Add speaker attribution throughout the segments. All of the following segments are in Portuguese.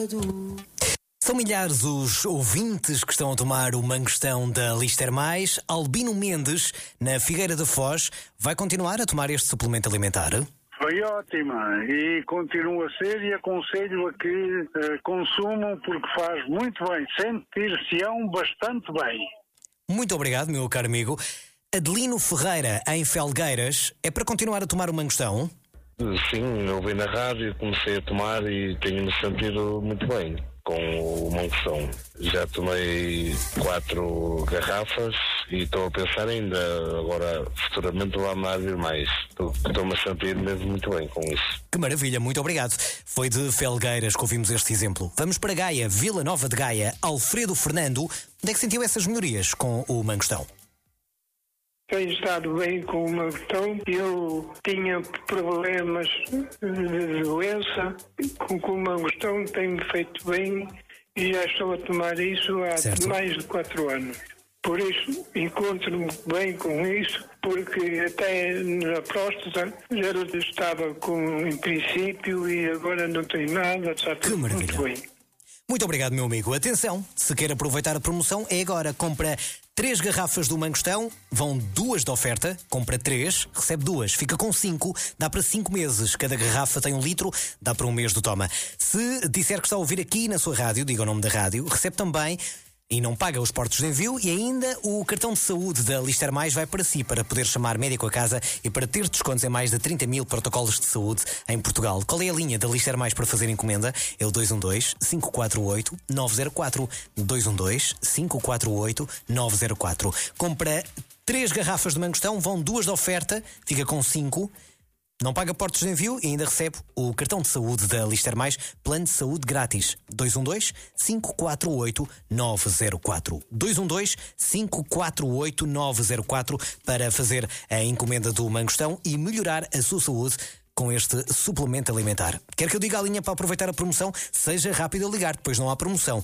Speaker 1: todo.
Speaker 2: São milhares os ouvintes que estão a tomar o mangostão da Lister Mais. Albino Mendes, na Figueira da Foz, vai continuar a tomar este suplemento alimentar?
Speaker 3: Foi ótima e continua a ser, e aconselho a que consumam porque faz muito bem, sentir-se-ão bastante bem.
Speaker 2: Muito obrigado, meu caro amigo. Adelino Ferreira, em Felgueiras, é para continuar a tomar o mangostão?
Speaker 4: Sim, eu ouvi na rádio, comecei a tomar e tenho-me sentido muito bem com o mangostão. Já tomei 4 garrafas e estou a pensar ainda, agora futuramente vou-me a vir mais. Estou-me a sentir mesmo muito bem com isso.
Speaker 2: Que maravilha, muito obrigado. Foi de Felgueiras que ouvimos este exemplo. Vamos para Gaia, Vila Nova de Gaia. Alfredo Fernando, onde é que sentiu essas melhorias com o mangostão?
Speaker 5: Tenho estado bem com o mangostão. Eu tinha problemas de doença. Com o mangostão tem-me feito bem e já estou a tomar isso há mais de 4 anos. Por isso, encontro-me bem com isso, porque até na próstata já estava em princípio e agora não tem nada, está tudo muito bem.
Speaker 2: Muito obrigado, meu amigo. Atenção, se quer aproveitar a promoção, é agora. Compra 3 garrafas do mangostão, vão 2 de oferta. Compra 3, recebe 2, fica com 5, dá para 5 meses. Cada garrafa tem 1 litro, dá para 1 mês do toma. Se disser que está a ouvir aqui na sua rádio, diga o nome da rádio, recebe também e não paga os portos de envio, e ainda o cartão de saúde da Lister Mais vai para si, para poder chamar médico a casa e para ter descontos em mais de 30 mil protocolos de saúde em Portugal. Qual é a linha da Lister Mais para fazer encomenda? É o 212-548-904. 212-548-904. Compra 3 garrafas de mangostão, vão 2 de oferta, fica com 5. Não paga portos de envio e ainda recebe o cartão de saúde da Lister Mais, plano de saúde grátis. 212-548-904. 212-548-904 para fazer a encomenda do mangostão e melhorar a sua saúde com este suplemento alimentar. Quer que eu diga a linha para aproveitar a promoção? Seja rápido a ligar, depois não há promoção.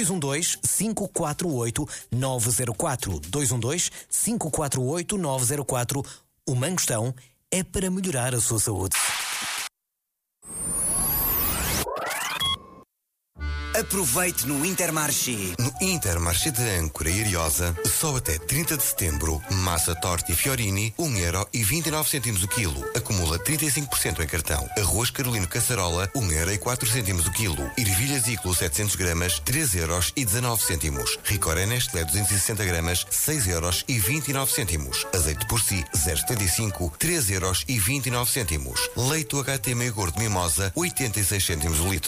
Speaker 2: 212-548-904. 212-548-904. O mangostão é para melhorar a sua saúde.
Speaker 6: Aproveite no Intermarché.
Speaker 7: No Intermarché de Âncora e Ariosa, só até 30 de setembro, massa torta e Fiorini, 1,29€ o quilo. Acumula 35% em cartão. Arroz Carolino Caçarola, 1,04€ o quilo. Ervilha Ziclo 700 gramas, 3,19€. Ricoré Nestlé 260 gramas, 6,29€. Azeite de porci 0,75, 3,29€. Leite UHT meio gordo Mimosa, 86 cêntimos o litro.